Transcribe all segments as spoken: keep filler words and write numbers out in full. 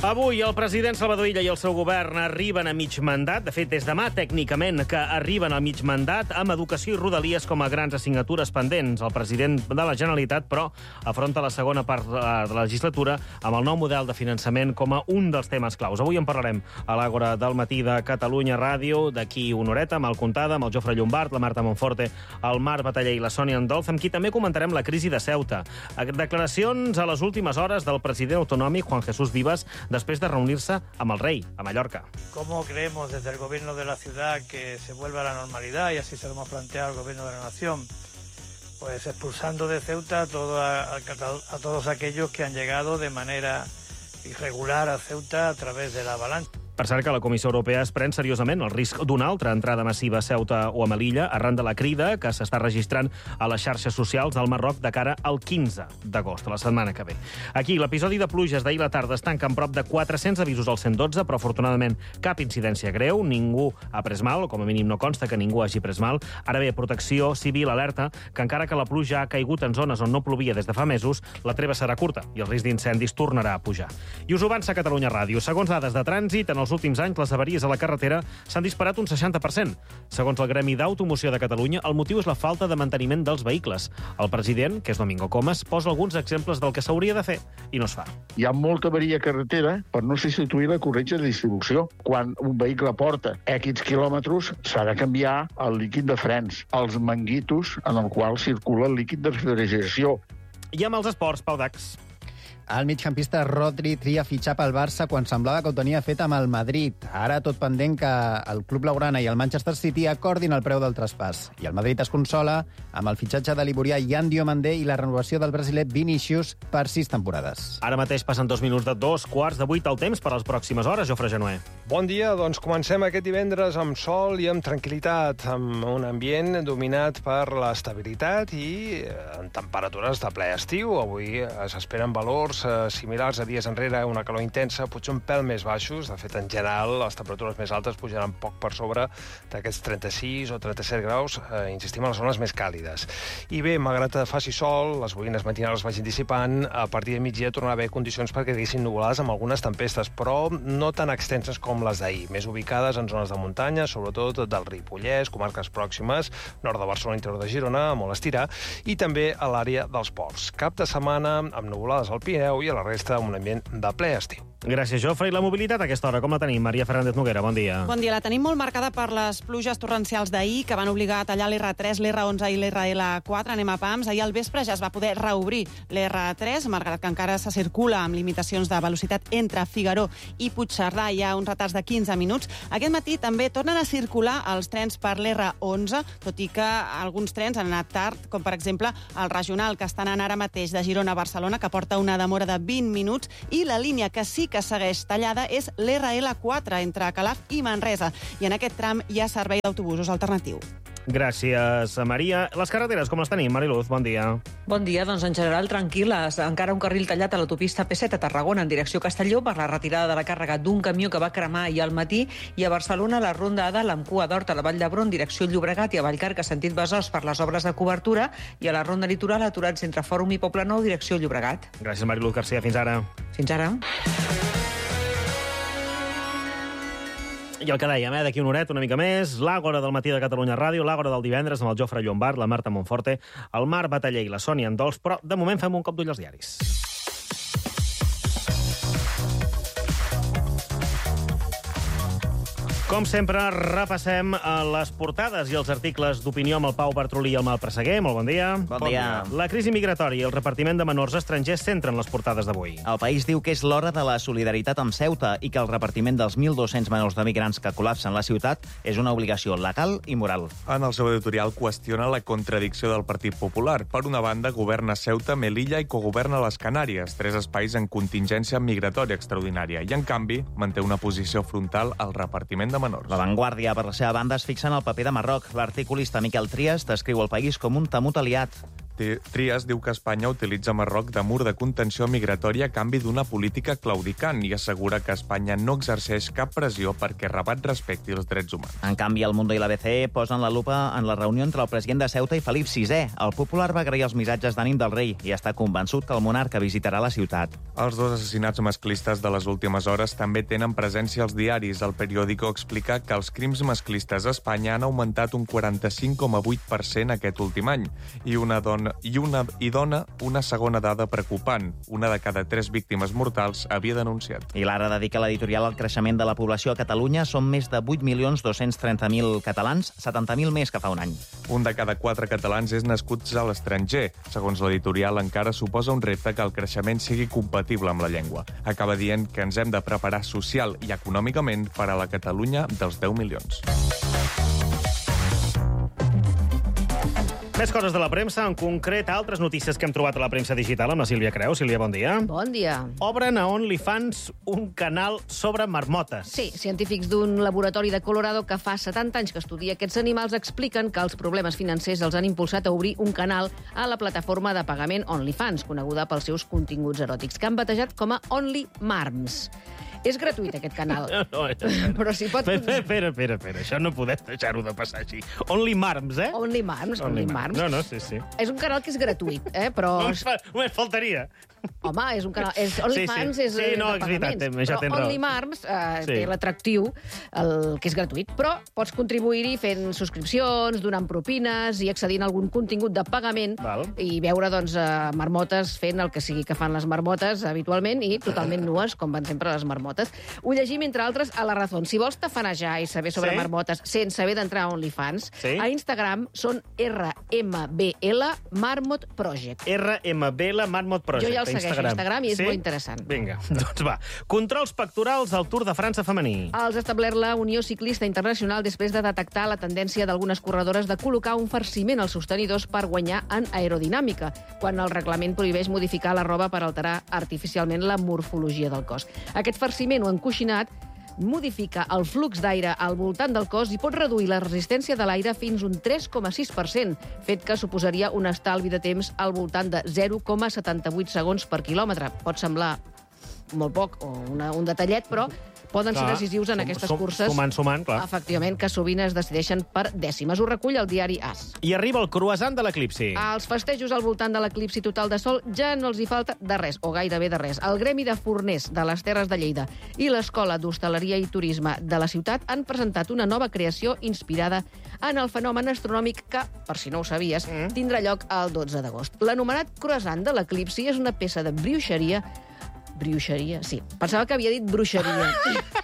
Avui el president Salvador Illa i el seu govern arriben a mig mandat. De fet, des demà, tècnicament, que arriben a mig mandat amb educació i rodalies com a grans assignatures pendents. El president de la Generalitat, però, afronta la segona part de la legislatura amb el nou model de finançament com a un dels temes claus. Avui en parlarem a l'Àgora del matí de Catalunya Ràdio, d'aquí una horeta, amb el Contada, amb el Jofre Llombart, la Marta Monforte, el Marc Bataller i la Sònia Andolz, amb qui també comentarem la crisi de Ceuta. Declaracions a les últimes hores del president autonòmic, Juan Jesús Vivas, després de reunir-se amb el rei, a Mallorca. ¿Cómo creemos desde el gobierno de la ciudad que se vuelva a la normalidad? Y así se lo hemos planteado al gobierno de la nación. Pues expulsando de Ceuta a, todo, a, a, a todos aquellos que han llegado de manera irregular a Ceuta a través de la avalancha. Per cert que la Comissió Europea es pren seriosament el risc d'una altra entrada massiva a Ceuta o a Melilla arran de la crida que s'està registrant a les xarxes socials al Marroc de cara al quinze d'agost, la setmana que ve. Aquí, l'episodi de pluges d'ahir la tarda es tanca amb prop de quatre-cents avisos al cent dotze, però afortunadament cap incidència greu, ningú ha pres mal, o com a mínim no consta que ningú hagi pres mal. Ara bé, Protecció Civil alerta que encara que la pluja ha caigut en zones on no plovia des de fa mesos, la treva serà curta i el risc d'incendis tornarà a pujar. I us ho avança Catalunya Ràdio. Segons dades de trànsit, en els últims anys les avaries a la carretera s'han disparat un seixanta per cent. Segons el Gremi d'Automoció de Catalunya, el motiu és la falta de manteniment dels vehicles. El president, que és Domingo Comas, posa alguns exemples del que s'hauria de fer i no es fa. Hi ha molta avaria a carretera per no substituir la corretja de distribució. Quan un vehicle porta X quilòmetres, s'ha de canviar el líquid de frens, els manguitos en el qual circula el líquid de refrigeració. I amb els esports, Pau Dax. El migcampista Rodri tria fitxar pel Barça quan semblava que ho tenia fet amb el Madrid. Ara tot pendent que el club blaugrana i el Manchester City acordin el preu del traspàs. I el Madrid es consola amb el fitxatge de l'ivorià Yan Diomandé i la renovació del brasiler Vinícius per sis temporades. Ara mateix passen dos minuts de dos quarts de vuit al temps per a les pròximes hores. Jofre Genuer. Bon dia, doncs comencem aquest divendres amb sol i amb tranquil·litat, amb un ambient dominat per l'estabilitat i en temperatures de ple estiu. Avui s'esperen valors similars a dies enrere, una calor intensa, potser un pèl més baixos. De fet, en general, les temperatures més altes pujaran poc per sobre d'aquests trenta-sis o trenta-set graus, eh, insistim, a les zones més càlides. I bé, malgrat que faci sol, les boires matinals vagin dissipant, a partir de migdia tornarà a haver condicions perquè haguessin nuvolades amb algunes tempestes, però no tan extenses com les d'ahir, més ubicades en zones de muntanya, sobretot del Ripollès, comarques pròximes, nord de Barcelona, interior de Girona, a molt estirar, i també a l'àrea dels ports. Cap de setmana amb nuvolades al Pirineu i a la resta un ambient de ple estiu. Gràcies, Jofre. I la mobilitat a aquesta hora, com la tenim? Maria Fernández Noguera, bon dia. Bon dia. La tenim molt marcada per les pluges torrencials d'ahir, que van obligar a tallar l'R tres, l'R onze i l'R L quatre. Anem a pams. Ahir al vespre ja es va poder reobrir l'R tres, malgrat que encara se circula amb limitacions de velocitat entre Figaró i Puigcerdà. Hi ha uns retards de quinze minuts. Aquest matí també tornen a circular els trens per l'R onze, tot i que alguns trens han anat tard, com per exemple el regional, que està anant ara mateix de Girona a Barcelona, que porta una demora de vint minuts, i la línia que sí que segueix tallada és l'R L quatre entre Calaf i Manresa. I en aquest tram hi ha servei d'autobusos alternatiu. Gràcies, Maria. Les carreteres, com les tenim? Mariluz, bon dia. Bon dia, doncs en general tranquil·les. Encara un carril tallat a l'autopista P set a Tarragona en direcció a Castelló per la retirada de la càrrega d'un camió que va cremar ahir al matí, i a Barcelona la ronda A dalt amb cua d'Hort a la Vall d'Hebron direcció Llobregat i a Vallcarca sentit Besòs per les obres de cobertura, i a la ronda litoral aturats entre Fòrum i Poblenou direcció Llobregat. Gràcies, Mariluz García. Fins ara. Fins ara. I el que dèiem, eh, d'aquí una horeta, una mica més, l'Àgora del matí de Catalunya Ràdio, l'Àgora del divendres amb el Jofre Llombart, la Marta Monforte, el Marc Bataller i la Sònia Andolz, però de moment fem un cop d'ull als diaris. Com sempre, repassem les portades i els articles d'opinió amb el Pau Bartrolí i el Marc Presseguer. Molt bon dia. Bon dia. La crisi migratòria i el repartiment de menors estrangers centren les portades d'avui. El País diu que és l'hora de la solidaritat amb Ceuta i que el repartiment dels mil dos-cents menors de migrants que col·lapsen la ciutat és una obligació legal i moral. En el seu editorial qüestiona la contradicció del Partit Popular. Per una banda, governa Ceuta, Melilla i cogoverna les Canàries, tres espais en contingència migratòria extraordinària, i en canvi manté una posició frontal al repartiment de menors. La Vanguardia, per la seva banda, es fixa en el paper de Marroc. L'articulista Miquel Trias descriu el país com un temut aliat. Trias diu que Espanya utilitza Marroc de mur de contenció migratòria a canvi d'una política claudicant i assegura que Espanya no exerceix cap pressió perquè Rabat respecti els drets humans. En canvi, el Mundo i l'A B C posen la lupa en la reunió entre el president de Ceuta i Felip sisè. El Popular va agrair els missatges d'ànim del rei i està convençut que el monarca visitarà la ciutat. Els dos assassinats masclistes de les últimes hores també tenen presència als diaris. El periòdico explica que els crims masclistes a Espanya han augmentat un quaranta-cinc coma vuit per cent aquest últim any i una dona i una i dona una segona dada preocupant. Una de cada tres víctimes mortals havia denunciat. I l'Ara dedica l'editorial al creixement de la població a Catalunya. Són més de vuit milions dos-cents trenta mil catalans, setanta mil més que fa un any. Un de cada quatre catalans és nascuts a l'estranger. Segons l'editorial, encara suposa un repte que el creixement sigui compatible amb la llengua. Acaba dient que ens hem de preparar social i econòmicament per a la Catalunya dels deu milions. Més coses de la premsa, en concret altres notícies que hem trobat a la premsa digital amb la Sílvia Creu. Sílvia, bon dia. Bon dia. Obren a OnlyFans un canal sobre marmotes. Sí, científics d'un laboratori de Colorado que fa setanta anys que estudia aquests animals expliquen que els problemes financers els han impulsat a obrir un canal a la plataforma de pagament OnlyFans, coneguda pels seus continguts eròtics, que han batejat com a OnlyMarms. És gratuït, aquest canal. No, no, espera. Però si pot... Espera, espera, espera, espera. Això no podem deixar-ho de passar així. OnlyMarms, eh? OnlyMarms, OnlyMarms. No, no, sí, sí. És un canal que és gratuït, eh? Però... Només, fa... Només faltaria. Home, és un canal... És... OnlyFans sí, sí. és sí, no, de és veritat, pagaments. ja tens però raó. OnlyMarms eh, Sí. té l'atractiu, el que és gratuït. Però pots contribuir-hi fent subscripcions, donant propines i accedint a algun contingut de pagament. Val. I veure, doncs, eh, marmotes fent el que sigui que fan les marmotes habitualment i totalment nues, com van sempre les marmotes. Ho llegim, entre altres, a La Razón. Si vols tafanejar i saber sobre Sí? marmotes sense haver d'entrar a OnlyFans, Sí? a Instagram són R M B L Marmot Project. R M B L Marmot Project. Jo ja el a segueixo a Instagram i és molt interessant. Vinga, doncs va. Controls pectorals al Tour de França femení. Els ha establert la Unió Ciclista Internacional després de detectar la tendència d'algunes corredores de col·locar un farciment als sostenidors per guanyar en aerodinàmica, quan el reglament prohibeix modificar la roba per alterar artificialment la morfologia del cos. Aquest farciment o encoixinat modifica el flux d'aire al voltant del cos i pot reduir la resistència de l'aire fins un tres coma sis per cent, fet que suposaria un estalvi de temps al voltant de zero coma setanta-vuit segons per quilòmetre. Pot semblar molt poc o una, un detallet, però poden ser Clar, decisius en sum- aquestes sum- curses. sumant, sumant, clar. Efectivament, que sovint es decideixen per dècimes. Ho recull el diari As. I arriba el croissant de l'eclipsi. Als festejos al voltant de l'eclipsi total de sol ja no els hi falta de res, o gairebé de res. El Gremi de Forners de les Terres de Lleida i l'Escola d'Hostaleria i Turisme de la ciutat han presentat una nova creació inspirada en el fenomen astronòmic que, per si no ho sabies, Mm. tindrà lloc el dotze d'agost. L'anomenat croissant de l'eclipsi és una peça de brioixeria Brioixeria, sí. Pensava que havia dit bruixeria.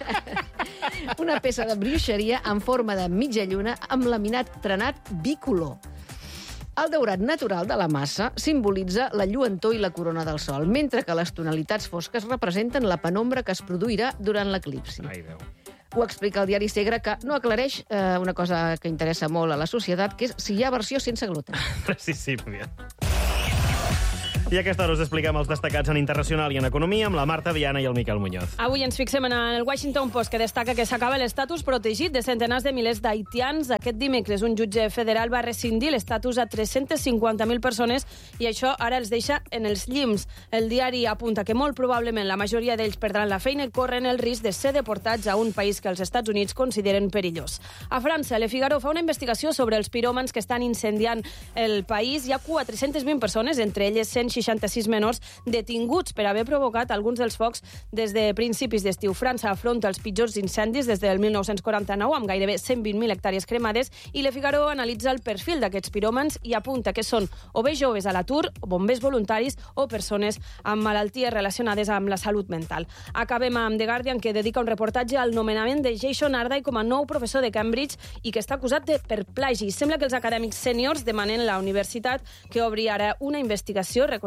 Una peça de brioixeria en forma de mitja lluna amb laminat trenat bicolor. El daurat natural de la massa simbolitza la lluentor i la corona del sol, mentre que les tonalitats fosques representen la penombra que es produirà durant l'eclipsi. Ai, Déu. Ho explica el diari Segre, que no aclareix eh, una cosa que interessa molt a la societat, que és si hi ha versió sense gluten. Sí, sí, bien. I a aquesta hora us expliquem els destacats en internacional i en economia amb la Marta Viana i el Miquel Muñoz. Avui ens fixem en el Washington Post, que destaca que s'acaba l'estatus protegit de centenars de milers d'haitians. Aquest dimecres un jutge federal va rescindir l'estatus a tres-centes cinquanta mil persones i això ara els deixa en els llims. El diari apunta que molt probablement la majoria d'ells perdran la feina i corren el risc de ser deportats a un país que els Estats Units consideren perillós. A França, Le Figaro fa una investigació sobre els piròmans que estan incendiant el país. Hi ha quatre-centes vint persones, entre elles cent seixanta-sis menors, detinguts per haver provocat alguns dels focs des de principis d'estiu. França afronta els pitjors incendis des del mil nou-cents quaranta-nou, amb gairebé cent vint mil hectàrees cremades, i Le Figaro analitza el perfil d'aquests piròmans i apunta que són o bé joves a l'atur, bombers voluntaris o persones amb malalties relacionades amb la salut mental. Acabem amb The Guardian, que dedica un reportatge al nomenament de Jason Arday com a nou professor de Cambridge i que està acusat de per plagi. Sembla que els acadèmics sèniors demanen a la universitat que obri ara una investigació, reconeixent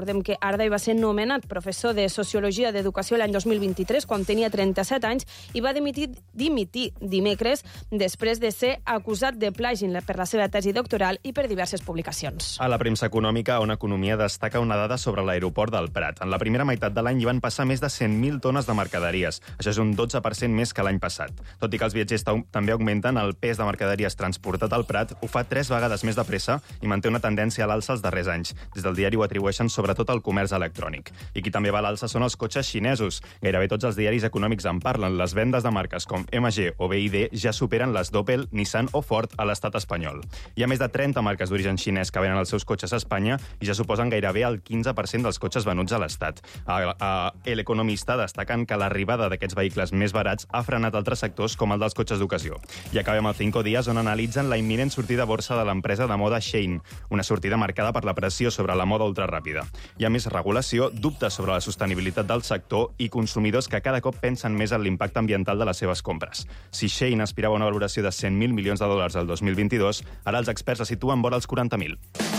Recordem que Arday va ser nomenat professor de Sociologia d'Educació l'any dos mil vint-i-tres, quan tenia trenta-set anys, i va dimitir, dimitir dimecres després de ser acusat de plagi per la seva tesi doctoral i per diverses publicacions. A la premsa econòmica, On Economia destaca una dada sobre l'aeroport del Prat. En la primera meitat de l'any hi van passar més de cent mil tones de mercaderies. Això és un dotze per cent més que l'any passat. Tot i que els viatgers també augmenten, el pes de mercaderies transportat al Prat ho fa tres vegades més de pressa i manté una tendència a l'alça els darrers anys. Des del diari ho atribueixen sobretot al comerç electrònic. I qui també va a l'alça són els cotxes xinesos. Gairebé tots els diaris econòmics en parlen. Les vendes de marques com M G o B Y D ja superen les d'Opel, Nissan o Ford a l'estat espanyol. Hi ha més de trenta marques d'origen xinès que venen els seus cotxes a Espanya i ja suposen gairebé el quinze per cent dels cotxes venuts a l'estat. A, a El Economista destaquen que l'arribada d'aquests vehicles més barats ha frenat altres sectors com el dels cotxes d'ocasió. I acabem el Cinco Días, on analitzen la imminent sortida a borsa de l'empresa de moda Shein, una sortida marcada per la pressió sobre la moda ultraràpida. Hi ha més regulació, dubtes sobre la sostenibilitat del sector i consumidors que cada cop pensen més en l'impacte ambiental de les seves compres. Si Shein aspirava a una valoració de cent mil milions de dòlars el dos mil vint-i-dos, ara els experts la situen vora els quaranta mil.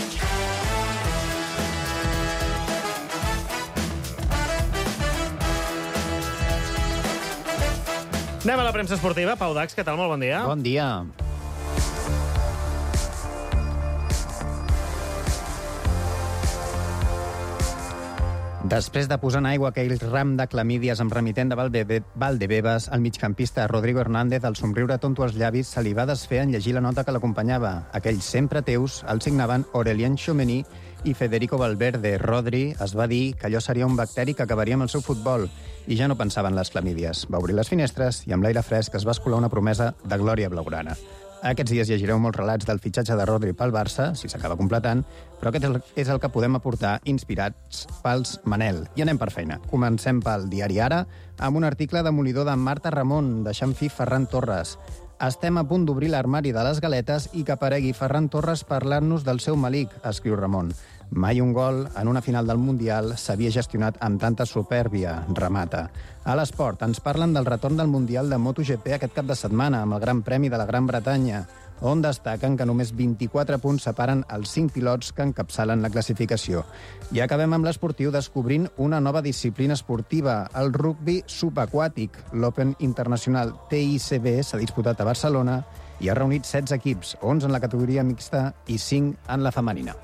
Anem a la premsa esportiva. Pau Dax, què tal? Molt bon dia. Bon dia. Després de posar en aigua aquell ram de clamídies amb remitent de Valde- Valdebebas, el migcampista Rodrigo Hernández, al somriure tonto als llavis, se li va desfer en llegir la nota que l'acompanyava. Aquells sempre teus el signaven Aurélien Tchouameni i Federico Valverde. Rodri es va dir que allò seria un bacteri que acabaria amb el seu futbol i ja no pensava en les clamídies. Va obrir les finestres i amb l'aire fresc es va escolar una promesa de glòria blaugrana. Aquests dies llegireu molts relats del fitxatge de Rodri pel Barça, si s'acaba completant, però aquest és el que podem aportar inspirats pels Manel. I anem per feina. Comencem pel diari Ara, amb un article demolidor de Marta Ramon, deixant fi Ferran Torres. Estem a punt d'obrir l'armari de les galetes i que aparegui Ferran Torres parlant-nos del seu malic, escriu Ramon. Mai un gol en una final del Mundial s'havia gestionat amb tanta supèrbia, remata. A l'esport ens parlen del retorn del Mundial de MotoGP aquest cap de setmana amb el Gran Premi de la Gran Bretanya, on destaquen que només vint-i-quatre punts separen els cinc pilots que encapçalen la classificació. I acabem amb l'esportiu descobrint una nova disciplina esportiva, el rugbi subaquàtic. L'Open Internacional T I C B s'ha disputat a Barcelona i ha reunit setze equips, onze en la categoria mixta i cinc en la femenina.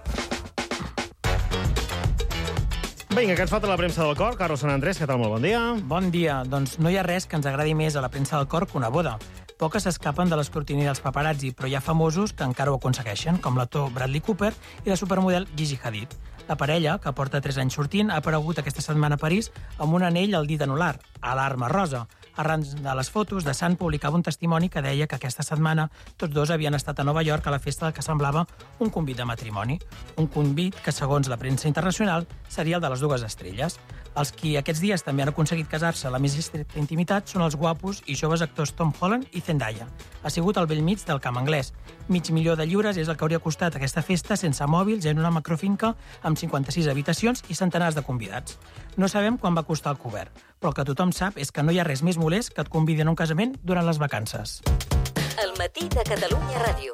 Vinga, que ens falta la premsa del cor. Carlos Sant Andrés, què tal? Molt bon dia. Bon dia. Doncs no hi ha res que ens agradi més a la premsa del cor que una boda. Poques s'escapen de l'escrutini dels paparazzi, però hi ha famosos que encara ho aconsegueixen, com l'actor Bradley Cooper i la supermodel Gigi Hadid. La parella, que porta tres anys sortint, ha aparegut aquesta setmana a París amb un anell al dit anular, a l'arma rosa. Arran de les fotos, The Sun publicava un testimoni que deia que aquesta setmana tots dos havien estat a Nova York a la festa del que semblava un convit de matrimoni. Un convit que, segons la premsa internacional, seria el de les dues estrelles. Els qui aquests dies també han aconseguit casar-se a la més estricta intimitat són els guapos i joves actors Tom Holland i Zendaya. Ha sigut al bell mig del camp anglès. Mig milió de lliures és el que hauria costat aquesta festa sense mòbils en una macrofinca amb cinquanta-sis habitacions i centenars de convidats. No sabem quan va costar el cobert, però el que tothom sap és que no hi ha res més molest que et convidin a un casament durant les vacances. El matí de Catalunya Ràdio.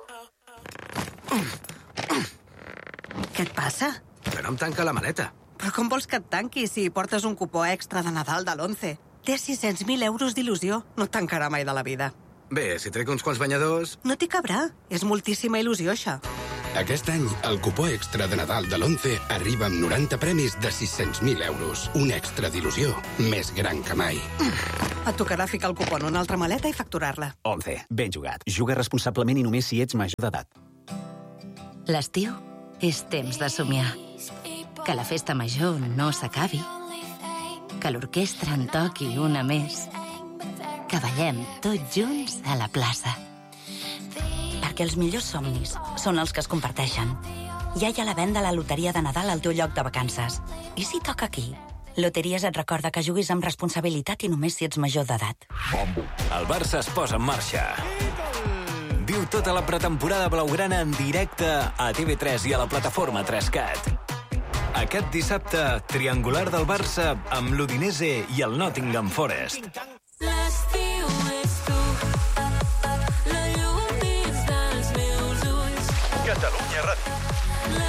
Què et passa? Que no em tanca la maleta. Però com vols que et tanqui si portes un cupó extra de Nadal de l'onze? Té sis-cents mil euros d'il·lusió. No et tancarà mai de la vida. Bé, si trec uns quants banyadors... No t'hi cabrà. És moltíssima il·lusió, això. Aquest any, el cupó extra de Nadal de l'onze arriba amb noranta premis de sis-cents mil euros. Un extra d'il·lusió més gran que mai. Et tocarà ficar el cupó en una altra maleta i facturar-la. onze. Ben jugat. Juga responsablement i només si ets major d'edat. L'estiu és temps de somiar. Que la festa major no s'acabi. Que l'orquestra en toqui una més. Que ballem tots junts a la plaça. Perquè els millors somnis són els que es comparteixen. Ja hi ha la venda a la loteria de Nadal al teu lloc de vacances. I si toca aquí? Loteries et recorda que juguis amb responsabilitat i només si ets major d'edat. El Barça es posa en marxa. Viu tota la pretemporada blaugrana en directe a T V tres i a la plataforma tres cat. Aquest dissabte, triangular del Barça amb l'Udinese i el Nottingham Forest. L'estiu és tu, la llum dins dels meus ulls. Catalunya Ràdio.